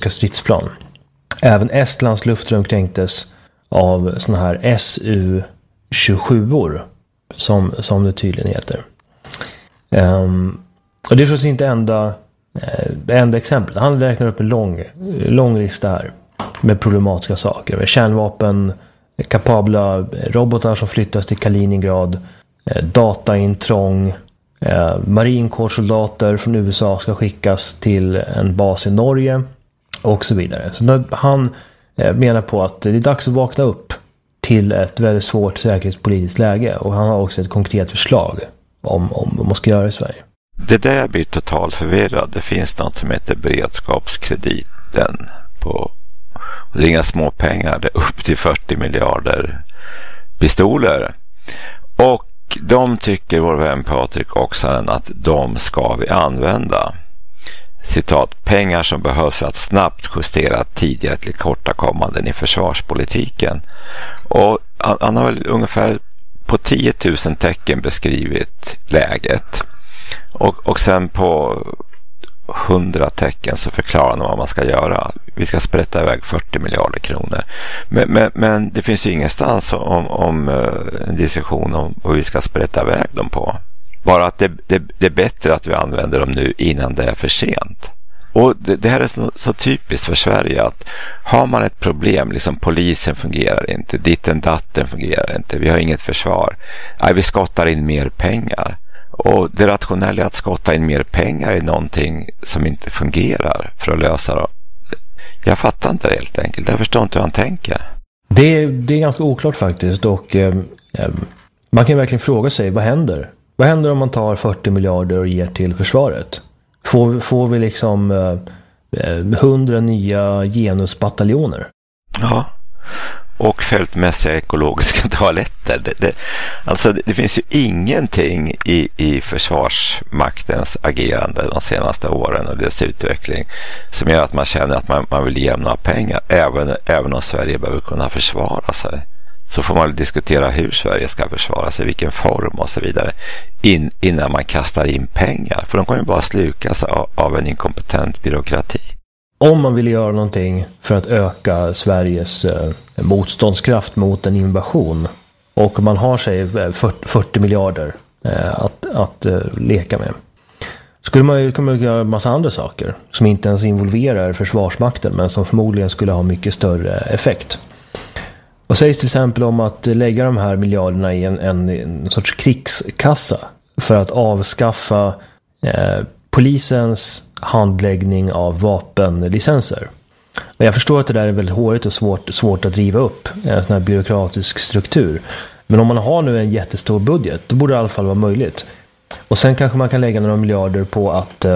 ryska stridsplan. Även Estlands luftrum kränktes av såna här Su-27-or som det tydligen heter. Och det är förstås inte enda exempel. Han räknar upp en lång lista här med problematiska saker. Med kärnvapen, kapabla robotar som flyttas till Kaliningrad, dataintrång, marinkårssoldater från USA ska skickas till en bas i Norge och så vidare. Så han menar på att det är dags att vakna upp till ett väldigt svårt säkerhetspolitiskt läge, och han har också ett konkret förslag om vad man ska göra i Sverige. Det där blir totalt förvirrad. Det finns något som heter beredskapskrediten och det är inga små pengar, det är upp till 40 miljarder pistoler. Och de tycker vår vän Patrik Oksanen att de ska vi använda. Citat, pengar som behövs för att snabbt justera tidigare tillkortakommanden i försvarspolitiken. Och han har väl ungefär på 10 000 tecken beskrivit läget. Och sen på 100 tecken så förklarar han vad man ska göra. Vi ska sprätta iväg 40 miljarder kronor. Men det finns ju ingenstans om en diskussion om vad vi ska sprätta iväg dem på. Bara att det är bättre att vi använder dem nu innan det är för sent. Och det här är så typiskt för Sverige att har man ett problem, liksom polisen fungerar inte, ditten datten fungerar inte, vi har inget försvar. Nej, vi skottar in mer pengar. Och det rationella är att skotta in mer pengar i någonting som inte fungerar för att lösa det. Jag fattar inte det helt enkelt. Jag förstår inte hur han tänker. Det är ganska oklart faktiskt, och man kan verkligen fråga sig, vad händer? Vad händer om man tar 40 miljarder och ger till försvaret? Får vi liksom 100 nya genusbataljoner? Ja, och fältmässiga ekologiska toaletter. Det finns ju ingenting i försvarsmaktens agerande de senaste åren och dess utveckling som gör att man känner att man vill ge några pengar. Även om Sverige behöver kunna försvara sig, så får man diskutera hur Sverige ska försvara sig, vilken form och så vidare, innan man kastar in pengar. För de kommer ju bara slukas av en inkompetent byråkrati. Om man vill göra någonting för att öka Sveriges motståndskraft mot en invasion, och man har sig 40 miljarder att leka med, skulle man ju kunna göra en massa andra saker som inte ens involverar försvarsmakten, men som förmodligen skulle ha mycket större effekt. Och sägs till exempel om att lägga de här miljarderna i en sorts krigskassa för att avskaffa polisens handläggning av vapenlicenser. Men jag förstår att det där är väldigt hårigt och svårt att riva upp en sån här byråkratisk struktur. Men om man har nu en jättestor budget, då borde det i alla fall vara möjligt. Och sen kanske man kan lägga några miljarder på att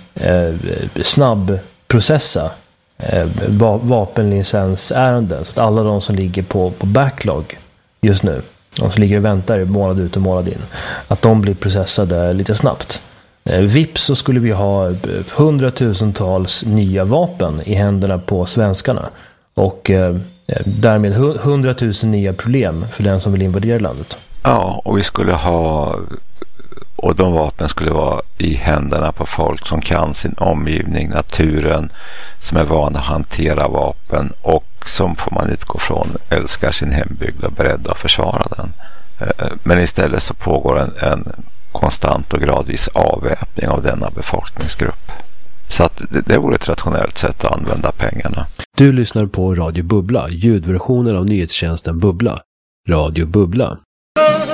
snabbprocessa vapenlicensärenden, så att alla de som ligger på backlog just nu, de som ligger och väntar månad ut och månad in, att de blir processade lite snabbt. Vips så skulle vi ha 100,000-tals nya vapen i händerna på svenskarna, och därmed 100,000 nya problem för den som vill invadera landet. Ja, och vi skulle ha, och de vapen skulle vara i händerna på folk som kan sin omgivning, naturen, som är vana att hantera vapen och som, får man utgå från, älskar sin hembygd och är beredda att försvara den. Men istället så pågår en konstant och gradvis avväpning av denna befolkningsgrupp. Så att det vore ett rationellt sätt att använda pengarna. Du lyssnar på Radio Bubbla, ljudversionen av nyhetstjänsten Bubbla. Radio Bubbla.